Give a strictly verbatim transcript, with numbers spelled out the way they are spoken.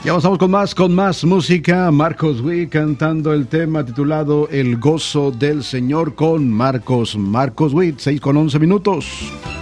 Ya avanzamos con más, con más música. Marcos Witt cantando el tema titulado El gozo del Señor con Marcos, Marcos Witt, seis con once minutos.